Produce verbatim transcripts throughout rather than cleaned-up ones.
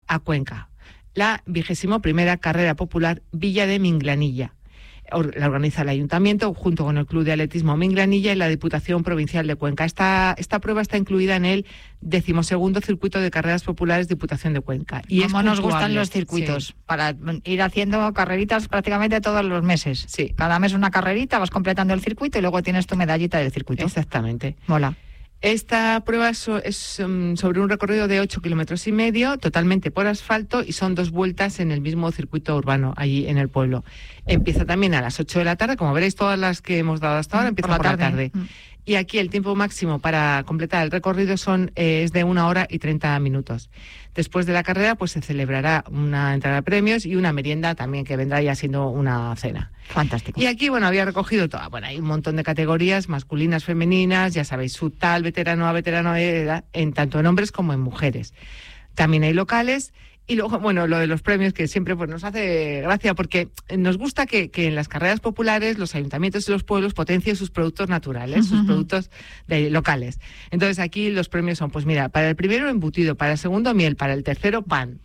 a Cuenca, la vigésimo primera carrera popular Villa de Minglanilla. La organiza el Ayuntamiento junto con el Club de Atletismo Minglanilla y la Diputación Provincial de Cuenca. Esta, esta prueba está incluida en el decimosegundo Circuito de Carreras Populares Diputación de Cuenca. Y como nos gustan los circuitos, sí, para ir haciendo carreritas prácticamente todos los meses. Sí. Cada mes una carrerita, vas completando el circuito y luego tienes tu medallita del circuito. Exactamente. Mola. Esta prueba es, es um, sobre un recorrido de ocho kilómetros y medio, totalmente por asfalto, y son dos vueltas en el mismo circuito urbano, allí en el pueblo. Empieza también a las ocho de la tarde, como veréis, todas las que hemos dado hasta ahora empiezan por la tarde. Por la tarde. Y aquí el tiempo máximo para completar el recorrido son eh, es de una hora y treinta minutos. Después de la carrera, pues se celebrará una entrega de premios y una merienda también, que vendrá ya siendo una cena. Fantástico. Y aquí, bueno, había recogido toda, bueno, hay un montón de categorías masculinas, femeninas, ya sabéis, subtal, veterano A, veterano E, en tanto en hombres como en mujeres. También hay locales. Y luego, bueno, lo de los premios, que siempre pues nos hace gracia, porque nos gusta que, que en las carreras populares los ayuntamientos y los pueblos potencien sus productos naturales, uh-huh. sus productos de, locales. Entonces aquí los premios son, pues mira, para el primero embutido, para el segundo miel, para el tercero pan.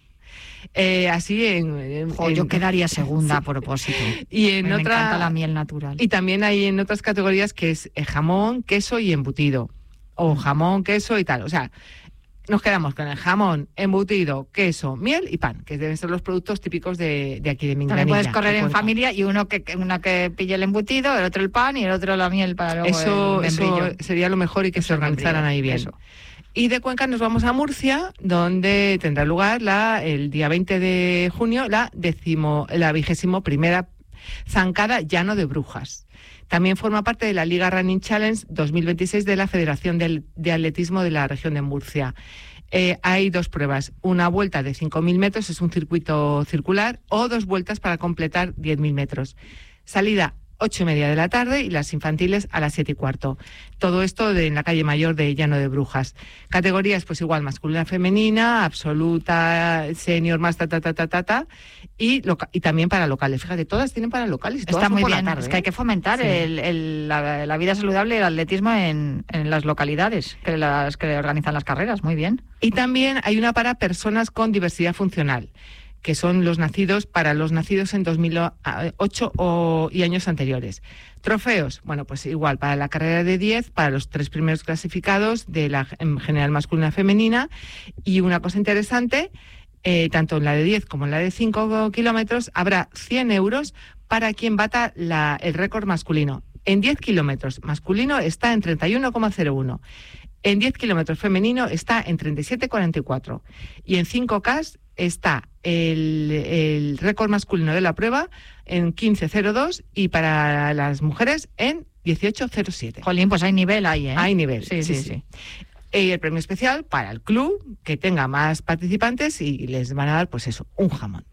Eh, así en, en, jo, yo en, quedaría segunda sí. a propósito. Y en me, otra, me encanta la miel natural. Y también hay en otras categorías que es jamón, queso y embutido. O jamón, queso y tal. O sea, nos quedamos con el jamón, embutido, queso, miel y pan, que deben ser los productos típicos de, de aquí de Minglanilla. También puedes correr en familia y uno que una que pille el embutido, el otro el pan y el otro la miel para luego eso, el eso sería lo mejor y que eso se organizaran ahí bien. Eso. Y de Cuenca nos vamos a Murcia, donde tendrá lugar la, el día veinte de junio la décimo, la vigésimo primera zancada Llano de Brujas. También forma parte de la Liga Running Challenge dos mil veintiséis de la Federación de, de Atletismo de la región de Murcia. Eh, hay dos pruebas, una vuelta de cinco mil metros, es un circuito circular, o dos vueltas para completar diez mil metros. Salida ocho y media de la tarde y las infantiles a las siete y cuarto. Todo esto de, en la calle mayor de Llano de Brujas. Categorías, pues igual, masculina, femenina, absoluta, senior, más ta, ta, ta, ta, ta, ta y, loca- y también para locales. Fíjate, todas tienen para locales y todas está muy por bien, la tarde, es que hay que fomentar sí. el, el, la, la vida saludable y el atletismo en, en las localidades que, las, que organizan las carreras, muy bien. Y también hay una para personas con diversidad funcional, que son los nacidos para los nacidos en dos mil ocho o, y años anteriores. Trofeos, bueno, pues igual, para la carrera de diez, para los tres primeros clasificados de la en general masculina y femenina. Y una cosa interesante, eh, tanto en la de diez como en la de cinco kilómetros, habrá cien euros para quien bata la, el récord masculino. En diez kilómetros masculino está en treinta y uno coma cero uno. En diez kilómetros femenino está en treinta y siete coma cuarenta y cuatro. Y en cinco K está el, el récord masculino de la prueba en quince coma cero dos y para las mujeres en dieciocho coma cero siete. Jolín, pues hay nivel ahí, ¿eh? Hay nivel, sí, sí, sí. sí. sí. Y el premio especial para el club que tenga más participantes y les van a dar, pues eso, un jamón.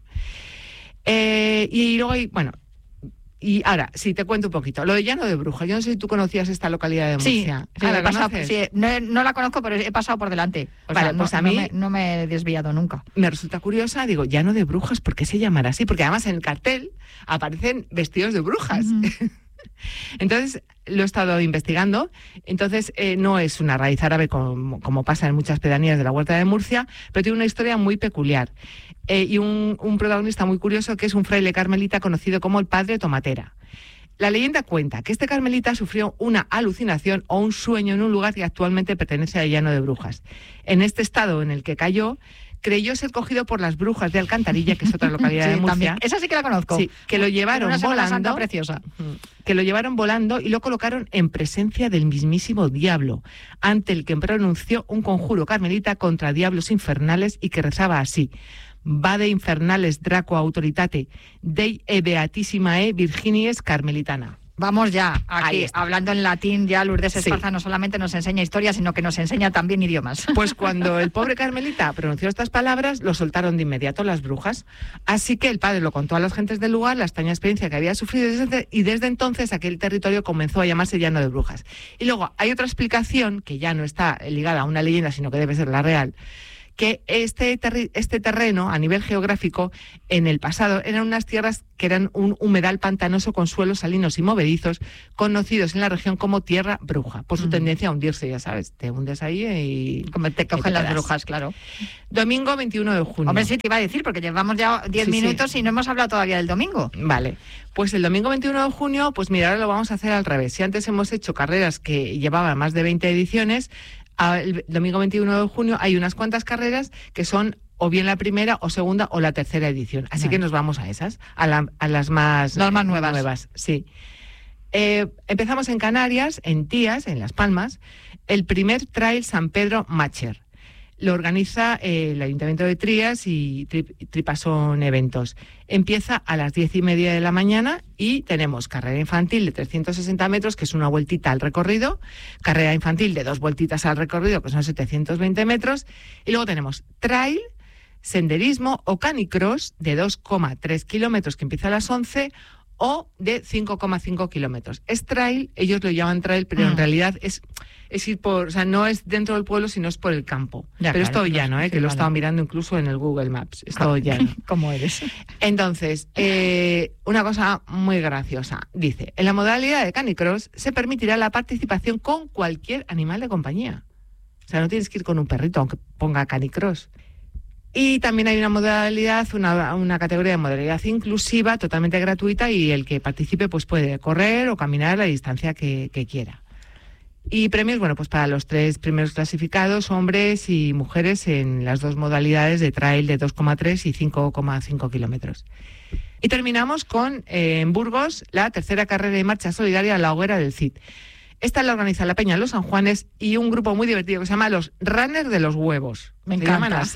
Eh, y luego hay, bueno... Y ahora, sí, te cuento un poquito. Lo de Llano de Brujas, yo no sé si tú conocías esta localidad de Murcia. Sí, sí, ¿Ah, he pasado, sí no, no la conozco, pero he pasado por delante. O vale, sea, pues no, a mí no me, no me he desviado nunca. Me resulta curiosa, digo, Llano de Brujas, ¿por qué se llamará así? Porque además en el cartel aparecen vestidos de brujas. Uh-huh. Entonces, lo he estado investigando. Entonces, eh, no es una raíz árabe como, como pasa en muchas pedanías de la Huerta de Murcia, pero tiene una historia muy peculiar. Eh, y un, un protagonista muy curioso que es un fraile carmelita conocido como el Padre Tomatera. La leyenda cuenta que este carmelita sufrió una alucinación o un sueño en un lugar que actualmente pertenece a Llano de Brujas. En este estado en el que cayó, creyó ser cogido por las brujas de Alcantarilla, que es otra localidad sí, de Murcia. También. Esa sí que la conozco. Sí, que lo llevaron una volando. Santa preciosa. Que lo llevaron volando y lo colocaron en presencia del mismísimo diablo, ante el que pronunció un conjuro carmelita contra diablos infernales y que rezaba así: Vade infernales Draco autoritate, Dei e beatísimae Virginies Carmelitana. Vamos ya, aquí, hablando en latín, ya Lourdes Esparza sí. no solamente nos enseña historia, sino que nos enseña también idiomas. Pues cuando el pobre carmelita pronunció estas palabras, lo soltaron de inmediato las brujas. Así que el padre lo contó a las gentes del lugar, la extraña experiencia que había sufrido, desde, y desde entonces aquel territorio comenzó a llamarse Llano de Brujas. Y luego hay otra explicación, que ya no está ligada a una leyenda, sino que debe ser la real, que este, terri- este terreno, a nivel geográfico, en el pasado eran unas tierras que eran un humedal pantanoso con suelos salinos y movedizos, conocidos en la región como tierra bruja, por su mm. tendencia a hundirse, ya sabes, te hundes ahí y... Como te cogen te las brujas, claro. Domingo veintiuno de junio. Hombre, sí, te iba a decir, porque llevamos ya diez sí, minutos sí. y no hemos hablado todavía del domingo. Vale, pues el domingo veintiuno de junio, pues mira, ahora lo vamos a hacer al revés. Si antes hemos hecho carreras que llevaban más de veinte ediciones, el domingo veintiuno de junio hay unas cuantas carreras que son o bien la primera o segunda o la tercera edición. Así vale. que nos vamos a esas, a, la, a las más, las más nuevas. nuevas sí. Eh, empezamos en Canarias, en Tías, en Las Palmas, el primer Trail San Pedro Matcher. Lo organiza eh, el Ayuntamiento de Trías y tri, Tripasón Eventos. Empieza a las diez y media de la mañana y tenemos carrera infantil de trescientos sesenta metros, que es una vueltita al recorrido, carrera infantil de dos vueltitas al recorrido, que son setecientos veinte metros, y luego tenemos trail, senderismo o canicross de dos coma tres kilómetros, que empieza a las once, o de cinco coma cinco kilómetros. Es trail, ellos lo llaman trail, pero mm. en realidad es, es ir por, o sea, no es dentro del pueblo, sino es por el campo. Ya, pero claro, es todo llano, ¿eh? Sí, que lo he estado mirando incluso en el Google Maps. Es todo llano. ¿Cómo eres? Entonces, eh, una cosa muy graciosa. Dice, en la modalidad de canicross se permitirá la participación con cualquier animal de compañía. O sea, no tienes que ir con un perrito, aunque ponga canicross. Y también hay una modalidad, una, una categoría de modalidad inclusiva, totalmente gratuita, y el que participe pues puede correr o caminar a la distancia que, que quiera. Y premios, bueno, pues para los tres primeros clasificados, hombres y mujeres, en las dos modalidades de trail de dos coma tres y cinco coma cinco kilómetros. Y terminamos con, eh, en Burgos, la tercera carrera de marcha solidaria, la Hoguera del Cid. Esta la organiza la Peña Los San Juanes y un grupo muy divertido que se llama los Runners de los Huevos. Me se encanta. llaman así.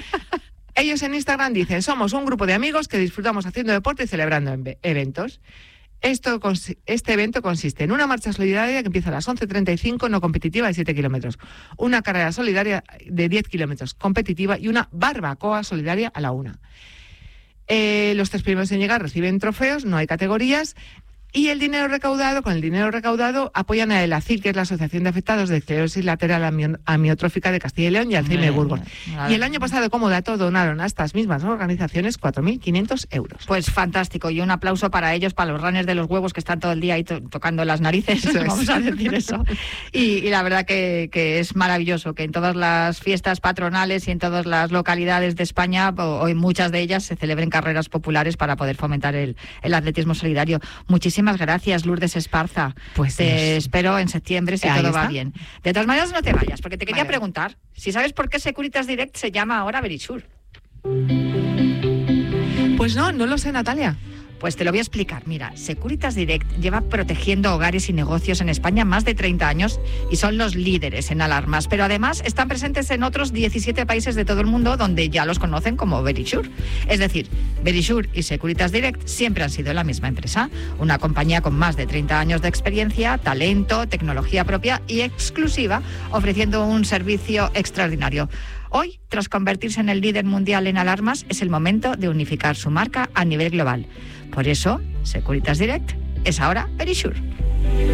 Ellos en Instagram dicen, somos un grupo de amigos que disfrutamos haciendo deporte y celebrando eventos. Esto, este evento consiste en una marcha solidaria que empieza a las once treinta y cinco, no competitiva, de siete kilómetros. Una carrera solidaria de diez kilómetros, competitiva, y una barbacoa solidaria a la una. Eh, los tres primeros en llegar reciben trofeos, no hay categorías. Y el dinero recaudado, con el dinero recaudado, apoyan a ELACIL, que es la Asociación de Afectados de Esclerosis Lateral Amiotrófica de Castilla y León, y Alzheimer de Burgos. Y el año pasado, como dato, donaron a estas mismas organizaciones cuatro mil quinientos euros. Pues fantástico, y un aplauso para ellos, para los runners de los huevos que están todo el día ahí to- tocando las narices, eso vamos a decir eso. Y, y la verdad que, que es maravilloso que en todas las fiestas patronales y en todas las localidades de España, o, o en muchas de ellas, se celebren carreras populares para poder fomentar el, el atletismo solidario. Muchísimas Muchísimas gracias, Lourdes Esparza. Pues te es... espero en septiembre si Ahí todo está. va bien. De todas maneras, no te vayas, porque te quería vale. preguntar si sabes por qué Securitas Direct se llama ahora Verisure. Pues no, no lo sé, Natalia. Pues te lo voy a explicar. Mira, Securitas Direct lleva protegiendo hogares y negocios en España más de treinta años y son los líderes en alarmas, pero además están presentes en otros diecisiete países de todo el mundo donde ya los conocen como Verisure. Es decir, Verisure y Securitas Direct siempre han sido la misma empresa, una compañía con más de treinta años de experiencia, talento, tecnología propia y exclusiva, ofreciendo un servicio extraordinario. Hoy, tras convertirse en el líder mundial en alarmas, es el momento de unificar su marca a nivel global. Por eso, Securitas Direct es ahora Verisure.